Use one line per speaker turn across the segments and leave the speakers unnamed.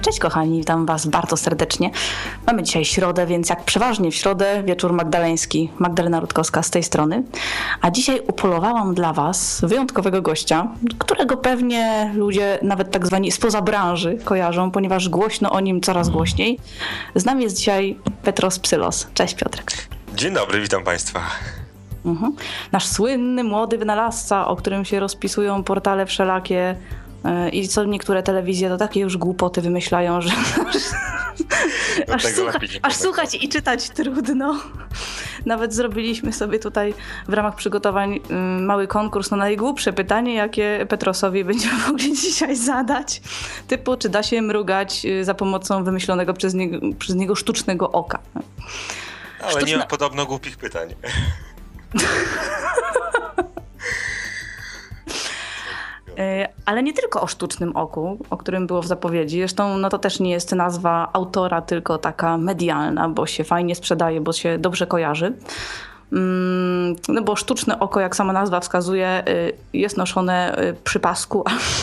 Cześć kochani, witam was bardzo serdecznie. Mamy dzisiaj środę, więc jak przeważnie w środę, wieczór magdaleński, Magdalena Rutkowska z tej strony. A dzisiaj upolowałam dla was wyjątkowego gościa, którego pewnie ludzie, nawet tak zwani spoza branży, kojarzą, ponieważ głośno o nim coraz głośniej. Z nami jest dzisiaj Petros Psylos. Cześć Piotrek.
Dzień dobry, witam państwa.
Nasz słynny, młody wynalazca, o którym się rozpisują portale wszelakie i co niektóre telewizje to takie już głupoty wymyślają, że aż słuchać i czytać trudno. Nawet zrobiliśmy sobie tutaj w ramach przygotowań mały konkurs na najgłupsze pytanie, jakie Petrosowi będziemy mogli dzisiaj zadać. Typu, czy da się mrugać za pomocą wymyślonego przez niego sztucznego oka.
Ale nie ma podobno głupich pytań.
Ale nie tylko o sztucznym oku, o którym było w zapowiedzi. Zresztą no to też nie jest nazwa autora, tylko taka medialna, bo się fajnie sprzedaje, bo się dobrze kojarzy. No bo sztuczne oko, jak sama nazwa wskazuje, jest noszone przy pasku,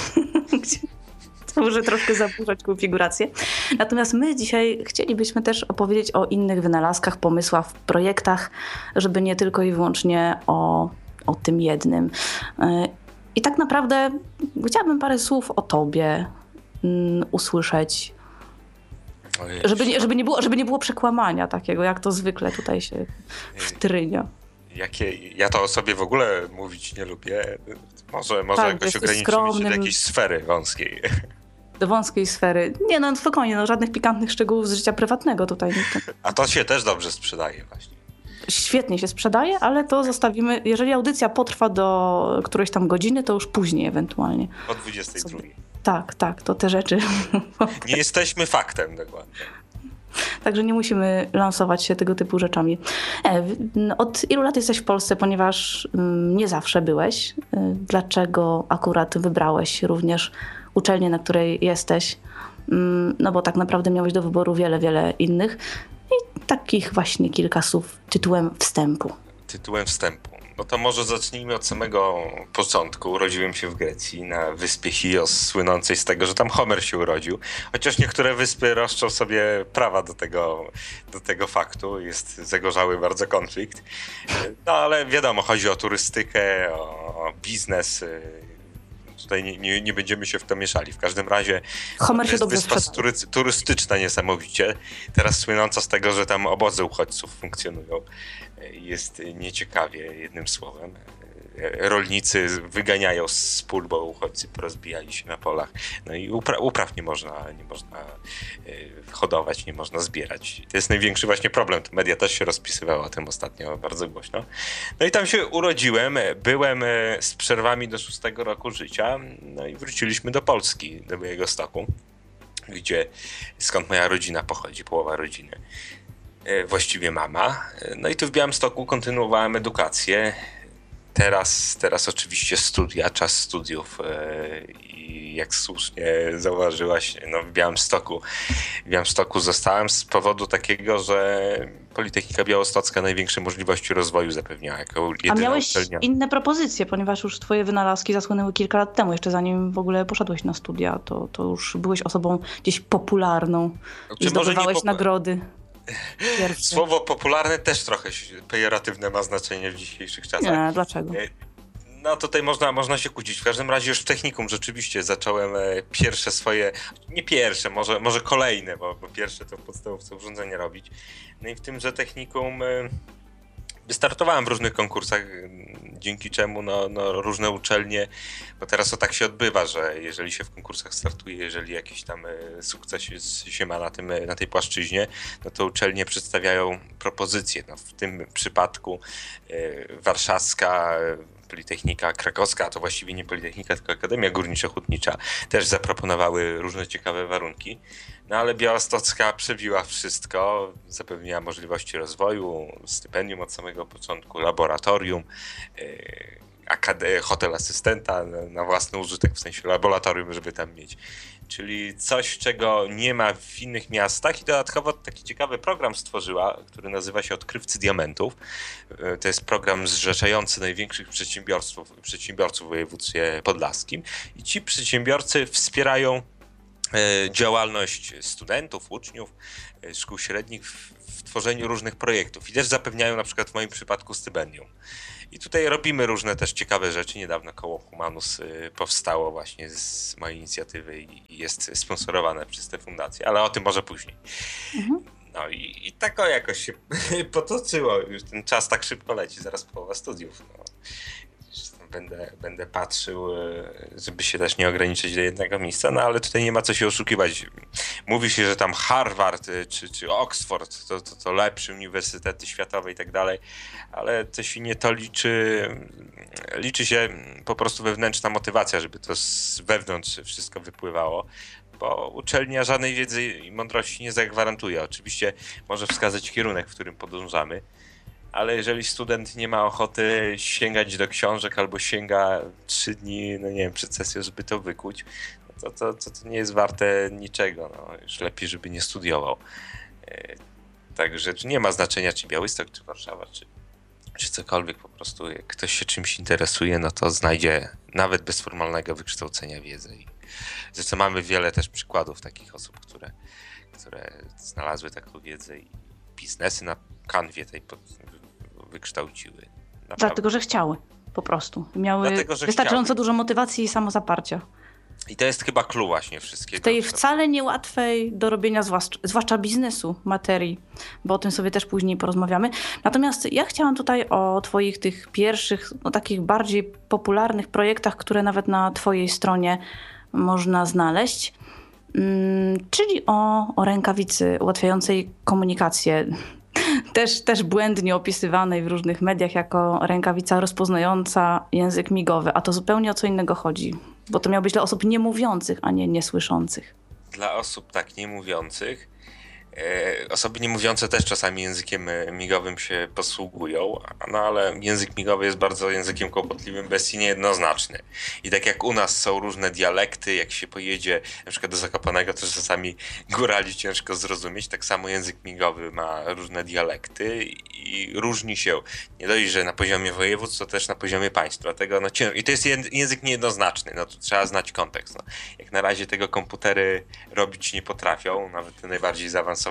to może troszkę zaburzać konfigurację. Natomiast my dzisiaj chcielibyśmy też opowiedzieć o innych wynalazkach, pomysłach, projektach, żeby nie tylko i wyłącznie o tym jednym. I tak naprawdę chciałabym parę słów o tobie usłyszeć, żeby nie było przekłamania takiego, jak to zwykle tutaj się wtrynia.
Ja to o sobie w ogóle mówić nie lubię. Może
tak,
jakoś ograniczyć się do jakiejś sfery wąskiej.
Do wąskiej sfery. Nie, no spokojnie, no żadnych pikantnych szczegółów z życia prywatnego tutaj.
A to się też dobrze sprzedaje właśnie.
Świetnie się sprzedaje, ale to zostawimy, jeżeli audycja potrwa do którejś tam godziny, to już później ewentualnie.
O 22.
Tak, to te rzeczy.
Nie jesteśmy faktem dokładnie.
Także nie musimy lansować się tego typu rzeczami. Od ilu lat jesteś w Polsce, ponieważ nie zawsze byłeś? Dlaczego akurat wybrałeś również uczelnię, na której jesteś? No bo tak naprawdę miałeś do wyboru wiele innych. I takich właśnie kilka słów tytułem wstępu.
No to może zacznijmy od samego początku. Urodziłem się w Grecji, na wyspie Chios, słynącej z tego, że tam Homer się urodził. Chociaż niektóre wyspy roszczą sobie prawa do tego faktu. Jest zagorzały bardzo konflikt. No ale wiadomo, chodzi o turystykę, o biznes. Tutaj nie będziemy się w to mieszali. W każdym razie
Homer
to jest wyspa turystyczna niesamowicie. Teraz słynąca z tego, że tam obozy uchodźców funkcjonują. Jest nieciekawie, jednym słowem. Rolnicy wyganiają z pól, bo uchodźcy porozbijali się na polach. No i upraw nie można hodować, nie można zbierać. To jest największy właśnie problem. To media też się rozpisywały o tym ostatnio bardzo głośno. No i tam się urodziłem. Byłem z przerwami do 6 roku życia. No i wróciliśmy do Polski, do Białegostoku, skąd moja rodzina pochodzi, połowa rodziny. Właściwie mama. No i tu w Białymstoku kontynuowałem edukację. Teraz oczywiście studia, czas studiów i jak słusznie zauważyłaś, no w Białymstoku zostałem z powodu takiego, że Politechnika Białostocka największe możliwości rozwoju zapewniała jako jedyna
uczelnia. A miałeś inne propozycje, ponieważ już twoje wynalazki zasłynęły kilka lat temu, jeszcze zanim w ogóle poszedłeś na studia, to już byłeś osobą gdzieś popularną i zdobywałeś nagrody. Pierwsze.
Słowo popularne też trochę pejoratywne ma znaczenie w dzisiejszych czasach.
Nie, dlaczego?
No tutaj można się kłócić. W każdym razie już w technikum rzeczywiście zacząłem pierwsze swoje, nie pierwsze, może kolejne, bo pierwsze to w podstawówce urządzenie robić. No i w tymże technikum wystartowałem w różnych konkursach, dzięki czemu no różne uczelnie, bo teraz to tak się odbywa, że jeżeli się w konkursach startuje, jeżeli jakiś tam sukces się ma na tej płaszczyźnie, no to uczelnie przedstawiają propozycje. No w tym przypadku warszawska Politechnika Krakowska, a to właściwie nie Politechnika, tylko Akademia Górniczo-Hutnicza, też zaproponowały różne ciekawe warunki. No ale Białostocka przebiła wszystko, zapewniła możliwości rozwoju, stypendium od samego początku, laboratorium, hotel asystenta na własny użytek, w sensie laboratorium, żeby tam mieć. Czyli coś, czego nie ma w innych miastach i dodatkowo taki ciekawy program stworzyła, który nazywa się Odkrywcy Diamentów. To jest program zrzeszający największych przedsiębiorców w województwie podlaskim i ci przedsiębiorcy wspierają działalność studentów, uczniów, szkół średnich w tworzeniu różnych projektów i też zapewniają na przykład w moim przypadku stypendium. I tutaj robimy różne też ciekawe rzeczy. Niedawno koło Humanus powstało właśnie z mojej inicjatywy i jest sponsorowane przez tę fundację, ale o tym może później.
Mhm.
No i tak jakoś się potoczyło. Już ten czas tak szybko leci, zaraz połowa studiów. No. Będę patrzył, żeby się też nie ograniczyć do jednego miejsca, no ale tutaj nie ma co się oszukiwać. Mówi się, że tam Harvard czy Oxford to lepsze uniwersytety światowe i tak dalej, ale to się nie to liczy. Liczy się po prostu wewnętrzna motywacja, żeby to z wewnątrz wszystko wypływało, bo uczelnia żadnej wiedzy i mądrości nie zagwarantuje. Oczywiście może wskazać kierunek, w którym podążamy, ale jeżeli student nie ma ochoty sięgać do książek albo sięga 3 dni, no nie wiem, przed sesją, żeby to wykuć, to nie jest warte niczego. No, już lepiej, żeby nie studiował. Także nie ma znaczenia, czy Białystok, czy Warszawa, czy cokolwiek. Po prostu jak ktoś się czymś interesuje, no to znajdzie nawet bez formalnego wykształcenia wiedzę. I zresztą mamy wiele też przykładów takich osób, które znalazły taką wiedzę i biznesy na kanwie tej wykształciły. Naprawdę.
Dlatego, że chciały po prostu. Miały
że
wystarczająco dużo motywacji i samozaparcia.
I to jest chyba clue właśnie wszystkiego.
W tej wcale niełatwej do robienia, zwłaszcza biznesu, materii, bo o tym sobie też później porozmawiamy. Natomiast ja chciałam tutaj o twoich tych pierwszych, takich bardziej popularnych projektach, które nawet na twojej stronie można znaleźć, czyli o rękawicy ułatwiającej komunikację. Też błędnie opisywanej w różnych mediach jako rękawica rozpoznająca język migowy, a to zupełnie o co innego chodzi, bo to miało być dla osób niemówiących, a nie niesłyszących.
Dla osób tak niemówiących. Osoby niemówiące też czasami językiem migowym się posługują, no ale język migowy jest bardzo językiem kłopotliwym, bez i niejednoznaczny. I tak jak u nas są różne dialekty, jak się pojedzie na przykład do Zakopanego, to czasami górali ciężko zrozumieć, tak samo język migowy ma różne dialekty i różni się nie dość, że na poziomie województw, to też na poziomie państw. Dlatego i to jest język niejednoznaczny, no to trzeba znać kontekst. No. Jak na razie tego komputery robić nie potrafią, nawet te najbardziej zaawansowane.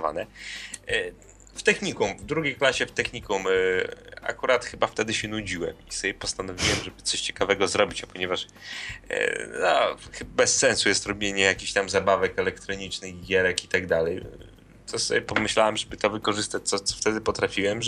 W technikum, w drugiej klasie w technikum akurat chyba wtedy się nudziłem i sobie postanowiłem, żeby coś ciekawego zrobić, a ponieważ bez sensu jest robienie jakichś tam zabawek elektronicznych, gierek i tak dalej, to sobie pomyślałem, żeby to wykorzystać, co wtedy potrafiłem,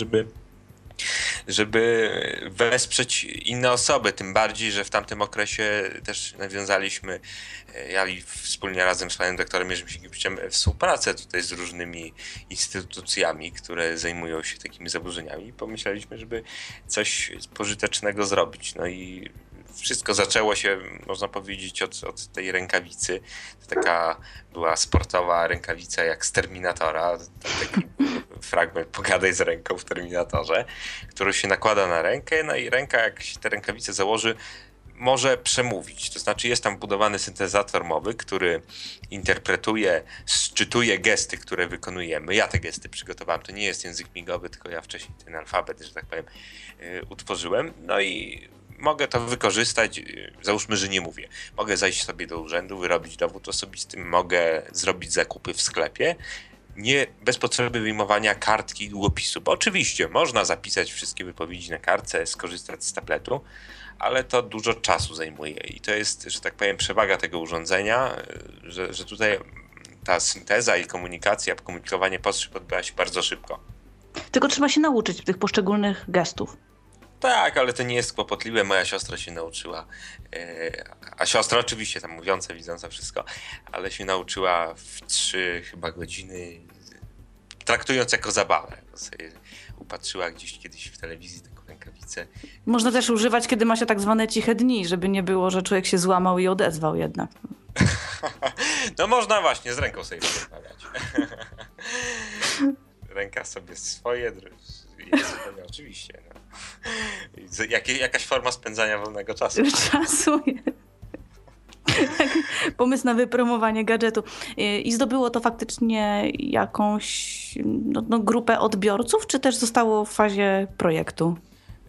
żeby wesprzeć inne osoby, tym bardziej, że w tamtym okresie też nawiązaliśmy, ja i wspólnie razem z panem doktorem Jerzym Siekiewiczem, współpracę tutaj z różnymi instytucjami, które zajmują się takimi zaburzeniami. Pomyśleliśmy, żeby coś pożytecznego zrobić. No i wszystko zaczęło się, można powiedzieć, od tej rękawicy. To taka była sportowa rękawica jak z Terminatora. Taki fragment Pogadaj z ręką w Terminatorze, który się nakłada na rękę, no i ręka, jak się te rękawice założy, może przemówić. To znaczy jest tam budowany syntezator mowy, który interpretuje, szczytuje gesty, które wykonujemy. Ja te gesty przygotowałem. To nie jest język migowy, tylko ja wcześniej ten alfabet, że tak powiem, utworzyłem. No i mogę to wykorzystać, załóżmy, że nie mówię. Mogę zajść sobie do urzędu, wyrobić dowód osobisty, mogę zrobić zakupy w sklepie, nie bez potrzeby wyjmowania kartki i długopisu, bo oczywiście można zapisać wszystkie wypowiedzi na kartce, skorzystać z tabletu, ale to dużo czasu zajmuje i to jest, że tak powiem, przewaga tego urządzenia, że tutaj ta synteza i komunikowanie potrzeb odbywa się bardzo szybko.
Tylko trzeba się nauczyć tych poszczególnych gestów.
Tak, ale to nie jest kłopotliwe. Moja siostra się nauczyła, a siostra oczywiście tam mówiąca, widząca wszystko, ale się nauczyła w 3 chyba godziny, traktując jako zabawę. Bo sobie upatrzyła gdzieś kiedyś w telewizji taką rękawicę.
Można też używać, kiedy ma się tak zwane ciche dni, żeby nie było, że człowiek się złamał i odezwał jednak.
No można właśnie z ręką sobie rozmawiać. Ręka sobie swoje, oczywiście. No. Jakaś forma spędzania wolnego czasu.
Pomysł na wypromowanie gadżetu. I zdobyło to faktycznie jakąś grupę odbiorców, czy też zostało w fazie projektu?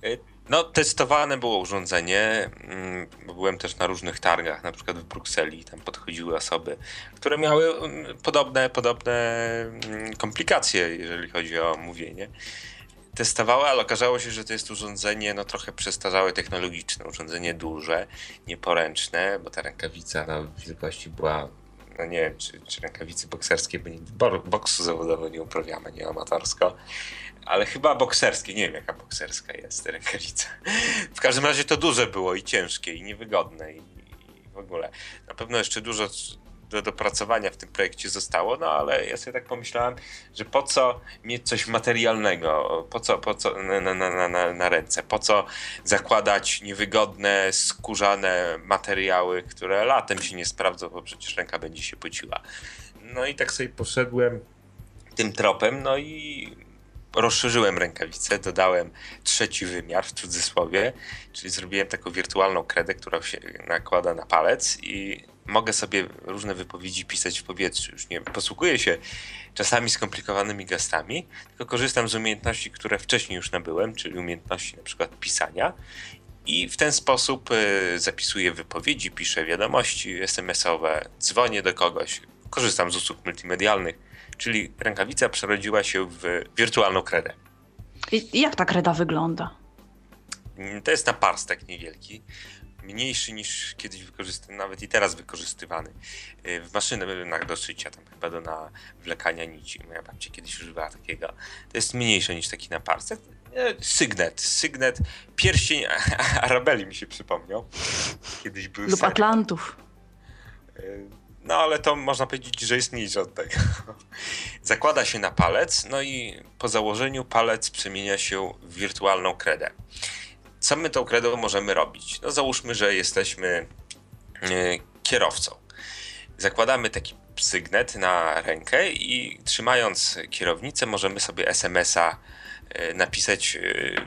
No, testowane było urządzenie, bo byłem też na różnych targach, na przykład w Brukseli, tam podchodziły osoby, które miały podobne komplikacje, jeżeli chodzi o mówienie. Testowały, ale okazało się, że to jest urządzenie no, trochę przestarzałe technologiczne, urządzenie duże, nieporęczne, bo ta rękawica na wielkości była, no nie wiem, czy rękawicy bokserskie, bo boksu zawodowo nie uprawiamy, nie amatorsko. Ale chyba bokserskie, nie wiem jaka bokserska jest rękawica. W każdym razie to duże było i ciężkie i niewygodne i w ogóle. Na pewno jeszcze dużo do dopracowania w tym projekcie zostało, no ale ja sobie tak pomyślałem, że po co mieć coś materialnego, po co na ręce, po co zakładać niewygodne, skórzane materiały, które latem się nie sprawdzą, bo przecież ręka będzie się pociła. No i tak sobie poszedłem tym tropem, no i rozszerzyłem rękawicę, dodałem trzeci wymiar w cudzysłowie, czyli zrobiłem taką wirtualną kredę, która się nakłada na palec i mogę sobie różne wypowiedzi pisać w powietrzu. Już nie posługuję się czasami skomplikowanymi gestami, tylko korzystam z umiejętności, które wcześniej już nabyłem, czyli umiejętności na przykład pisania i w ten sposób zapisuję wypowiedzi, piszę wiadomości SMS-owe, dzwonię do kogoś, korzystam z usług multimedialnych, czyli rękawica przerodziła się w wirtualną kredę.
I jak ta kreda wygląda?
To jest naparstek niewielki, mniejszy niż kiedyś wykorzystany, nawet i teraz wykorzystywany w maszynach do szycia, tam chyba do nawlekania nici. Moja babcia kiedyś używała takiego. To jest mniejsze niż taki naparstek. Sygnet, pierścień Arabeli mi się przypomniał. Kiedyś był
Lub Atlantów.
No ale to można powiedzieć, że jest mniejsze od tego. Zakłada się na palec, no i po założeniu palec przemienia się w wirtualną kredę. Co my tą kredą możemy robić? No załóżmy, że jesteśmy kierowcą. Zakładamy taki sygnet na rękę i trzymając kierownicę możemy sobie SMS-a napisać,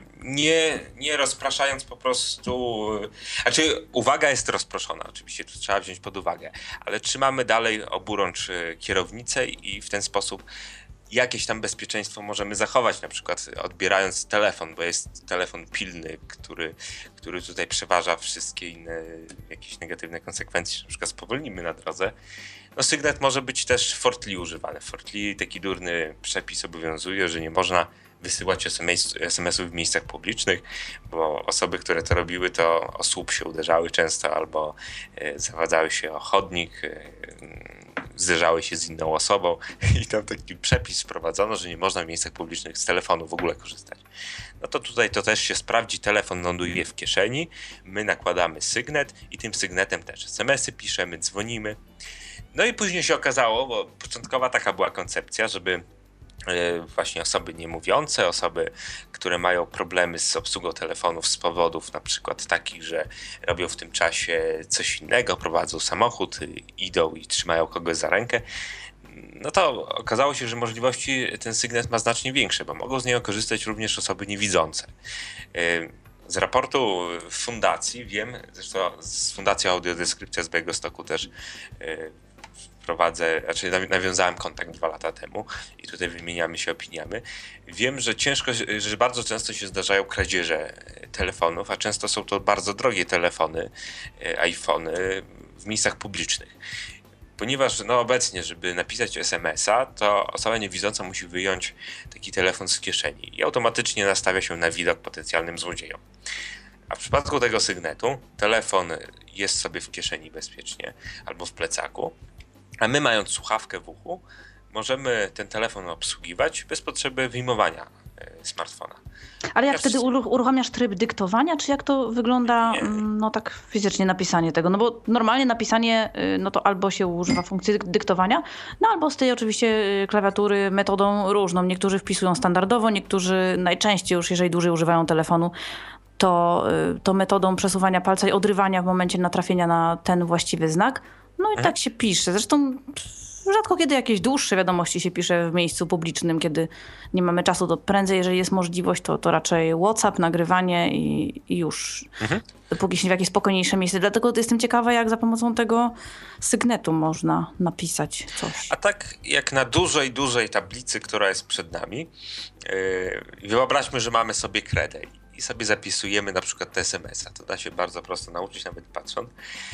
nie rozpraszając po prostu, znaczy uwaga jest rozproszona, oczywiście to trzeba wziąć pod uwagę, ale trzymamy dalej oburącz kierownicę i w ten sposób jakieś tam bezpieczeństwo możemy zachować, na przykład odbierając telefon, bo jest telefon pilny, który tutaj przeważa wszystkie inne jakieś negatywne konsekwencje, na przykład spowolnimy na drodze. No sygnet może być też w Fortli używany. W Fortli taki durny przepis obowiązuje, że nie można wysyłać SMS-ów w miejscach publicznych, bo osoby, które to robiły, to o słup się uderzały często albo zawadzały się o chodnik, zderzały się z inną osobą i tam taki przepis wprowadzono, że nie można w miejscach publicznych z telefonu w ogóle korzystać. No to tutaj to też się sprawdzi, telefon ląduje w kieszeni, my nakładamy sygnet i tym sygnetem też SMS-y piszemy, dzwonimy. No i później się okazało, bo początkowa taka była koncepcja, żeby właśnie osoby niemówiące, osoby, które mają problemy z obsługą telefonów z powodów na przykład takich, że robią w tym czasie coś innego, prowadzą samochód, idą i trzymają kogoś za rękę, no to okazało się, że możliwości ten sygnet ma znacznie większe, bo mogą z niego korzystać również osoby niewidzące. Z raportu fundacji wiem, zresztą z Fundacją Audiodeskrypcja z Białegostoku też nawiązałem kontakt 2 lata temu i tutaj wymieniamy się opiniami. Wiem, że bardzo często się zdarzają kradzieże telefonów, a często są to bardzo drogie telefony, iPhony w miejscach publicznych. Ponieważ no obecnie, żeby napisać SMS-a, to osoba niewidząca musi wyjąć taki telefon z kieszeni i automatycznie nastawia się na widok potencjalnym złodziejom. A w przypadku tego sygnetu telefon jest sobie w kieszeni bezpiecznie albo w plecaku, a my mając słuchawkę w uchu możemy ten telefon obsługiwać bez potrzeby wyjmowania smartfona.
Ale jak wtedy uruchamiasz tryb dyktowania, czy jak to wygląda, no tak fizycznie napisanie tego? No bo normalnie napisanie, no to albo się używa funkcji dyktowania, no albo z tej oczywiście klawiatury metodą różną. Niektórzy wpisują standardowo, niektórzy najczęściej już, jeżeli dłużej używają telefonu, to metodą przesuwania palca i odrywania w momencie natrafienia na ten właściwy znak. No i tak się pisze. Zresztą rzadko kiedy jakieś dłuższe wiadomości się pisze w miejscu publicznym, kiedy nie mamy czasu, to prędzej, jeżeli jest możliwość, to raczej WhatsApp, nagrywanie i już. Póki się w jakieś spokojniejsze miejsce. Dlatego jestem ciekawa, jak za pomocą tego sygnetu można napisać coś.
A tak jak na dużej tablicy, która jest przed nami, wyobraźmy, że mamy sobie kredę. i sobie zapisujemy na przykład te SMS-a. To da się bardzo prosto nauczyć, nawet patrząc.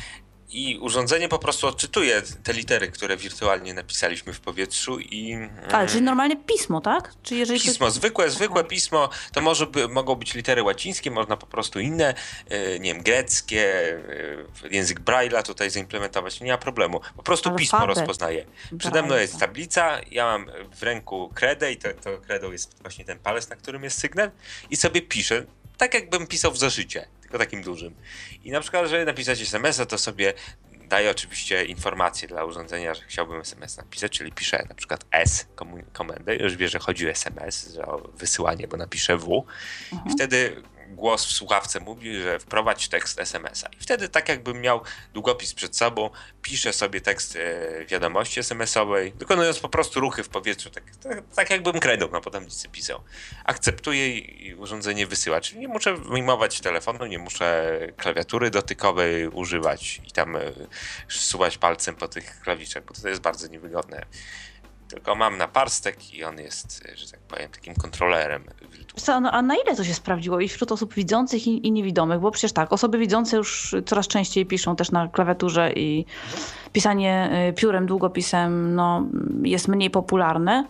I urządzenie po prostu odczytuje te litery, które wirtualnie napisaliśmy w powietrzu i...
Ale czyli normalnie pismo, tak? Czy jeżeli
pismo, zwykłe pismo, to mogą być litery łacińskie, można po prostu inne, nie wiem, greckie, język Braille'a tutaj zaimplementować, nie ma problemu. Po prostu pismo rozpoznaje. Przede mną jest tablica, ja mam w ręku kredę i to kredą jest właśnie ten palec, na którym jest sygnał i sobie piszę, tak jakbym pisał w zeszycie, tylko takim dużym. I na przykład, żeby napisać SMS-a, to sobie daję oczywiście informację dla urządzenia, że chciałbym SMS napisać, czyli piszę na przykład S, komendę, już wie, że chodzi o SMS, o wysyłanie, bo napiszę W. I wtedy głos w słuchawce mówi, że wprowadź tekst SMS-a. I wtedy tak jakbym miał długopis przed sobą, piszę sobie tekst wiadomości SMS-owej, wykonując po prostu ruchy w powietrzu, tak jakbym kredą na tablicy pisał. Akceptuję i urządzenie wysyła, czyli nie muszę wyjmować telefonu, nie muszę klawiatury dotykowej używać i tam suwać palcem po tych klawiszach, bo to jest bardzo niewygodne. Tylko mam naparstek i on jest, że tak powiem, takim kontrolerem wirtualnym.
A na ile to się sprawdziło i wśród osób widzących i niewidomych? Bo przecież tak, osoby widzące już coraz częściej piszą też na klawiaturze i pisanie piórem, długopisem jest mniej popularne,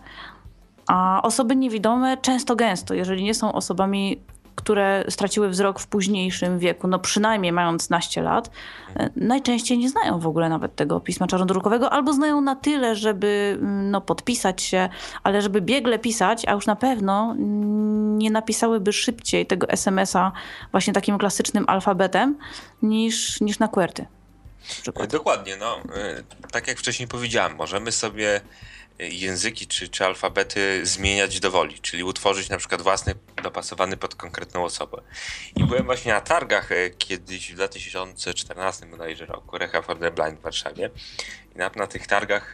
a osoby niewidome często gęsto, jeżeli nie są osobami, które straciły wzrok w późniejszym wieku, przynajmniej mając naście lat, najczęściej nie znają w ogóle nawet tego pisma czarnodrukowego, albo znają na tyle, żeby podpisać się, ale żeby biegle pisać, a już na pewno nie napisałyby szybciej tego SMS-a właśnie takim klasycznym alfabetem niż na QWERTY.
Dokładnie, tak jak wcześniej powiedziałem, możemy sobie języki czy alfabety zmieniać dowoli, czyli utworzyć na przykład własny, dopasowany pod konkretną osobę. I byłem właśnie na targach kiedyś w 2014 bodajże roku, Recha for the Blind w Warszawie. I na tych targach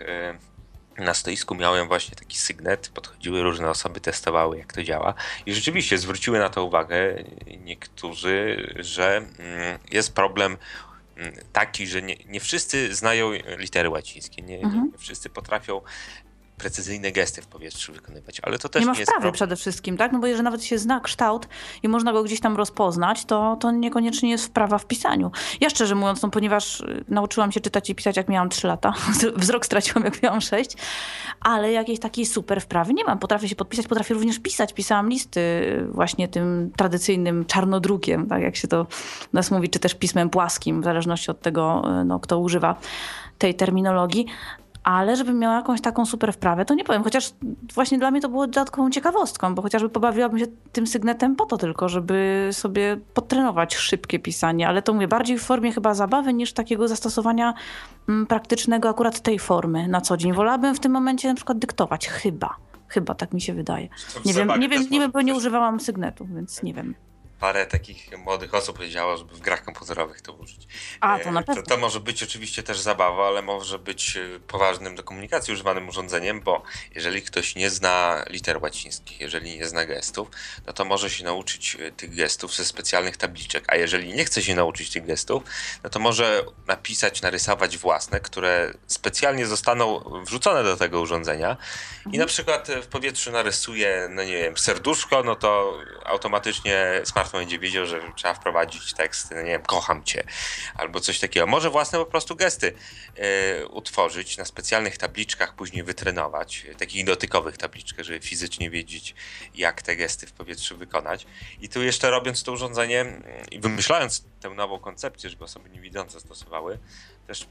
na stoisku miałem właśnie taki sygnet, podchodziły różne osoby, testowały jak to działa i rzeczywiście zwróciły na to uwagę niektórzy, że jest problem taki, że nie wszyscy znają litery łacińskie, nie wszyscy potrafią precyzyjne gesty w powietrzu wykonywać, ale to też
nie ma
nie jest
wprawy przede wszystkim, tak? Bo jeżeli nawet się zna kształt i można go gdzieś tam rozpoznać, to niekoniecznie jest wprawa w pisaniu. Ja szczerze mówiąc, ponieważ nauczyłam się czytać i pisać jak miałam 3 lata, wzrok straciłam jak miałam 6, ale jakiejś takiej super wprawy nie mam. Potrafię się podpisać, potrafię również pisać. Pisałam listy właśnie tym tradycyjnym czarnodrukiem, tak jak się to u nas mówi, czy też pismem płaskim, w zależności od tego, kto używa tej terminologii. Ale żebym miała jakąś taką super wprawę, to nie powiem. Chociaż właśnie dla mnie to było dodatkową ciekawostką, bo chociażby pobawiłabym się tym sygnetem po to tylko, żeby sobie podtrenować szybkie pisanie. Ale to mówię, bardziej w formie chyba zabawy niż takiego zastosowania praktycznego akurat tej formy na co dzień. Wolałabym w tym momencie na przykład dyktować. Chyba tak mi się wydaje. Nie wiem, bo nie używałam sygnetu, więc nie wiem.
Parę takich młodych osób powiedziało, żeby w grach komputerowych to użyć.
To na pewno.
To może być oczywiście też zabawa, ale może być poważnym do komunikacji używanym urządzeniem, bo jeżeli ktoś nie zna liter łacińskich, jeżeli nie zna gestów, to może się nauczyć tych gestów ze specjalnych tabliczek, a jeżeli nie chce się nauczyć tych gestów, to może narysować własne, które specjalnie zostaną wrzucone do tego urządzenia i na przykład w powietrzu narysuje, serduszko, to automatycznie smartfon będzie wiedział, że trzeba wprowadzić tekst, kocham cię, albo coś takiego. Może własne po prostu gesty utworzyć na specjalnych tabliczkach, później wytrenować, takich dotykowych tabliczkach, żeby fizycznie wiedzieć, jak te gesty w powietrzu wykonać. I tu jeszcze robiąc to urządzenie i wymyślając tę nową koncepcję, żeby osoby niewidzące stosowały, też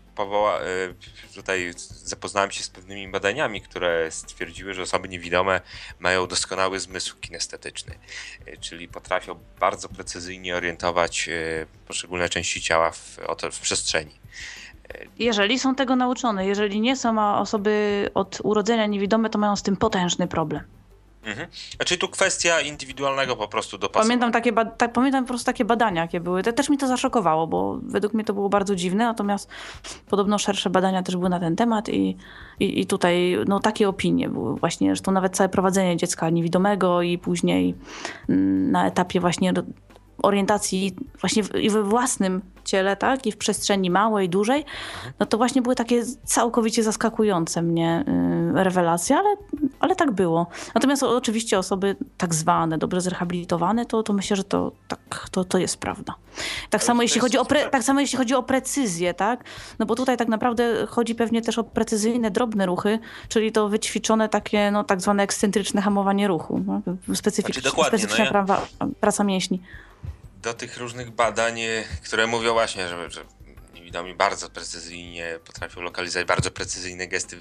tutaj zapoznałem się z pewnymi badaniami, które stwierdziły, że osoby niewidome mają doskonały zmysł kinestetyczny, czyli potrafią bardzo precyzyjnie orientować poszczególne części ciała w przestrzeni.
Jeżeli są tego nauczone, jeżeli nie są, a osoby od urodzenia niewidome, to mają z tym potężny problem.
Znaczy tu kwestia indywidualnego po prostu dopasowania.
Pamiętam po prostu takie badania, jakie były. Też mi to zaszokowało, bo według mnie to było bardzo dziwne, natomiast podobno szersze badania też były na ten temat i tutaj takie opinie były właśnie, zresztą nawet całe prowadzenie dziecka niewidomego i później na etapie właśnie orientacji właśnie i we własnym ciele, tak, i w przestrzeni małej, dużej, to właśnie były takie całkowicie zaskakujące mnie rewelacje, ale ale tak było. Natomiast oczywiście osoby tak zwane, dobrze zrehabilitowane, to myślę, że to tak, to jest prawda. Tak
Ale
samo,
to
jeśli
jest
chodzi o
super.
tak samo jeśli chodzi o precyzję, tak? No bo tutaj tak naprawdę chodzi pewnie też o precyzyjne, drobne ruchy, czyli to wyćwiczone takie, no tak zwane ekscentryczne hamowanie ruchu. No,
Dokładnie,
specyficzna praca mięśni.
Do tych różnych badań, które mówią właśnie, że niewidomi bardzo precyzyjnie potrafią lokalizować bardzo precyzyjne gesty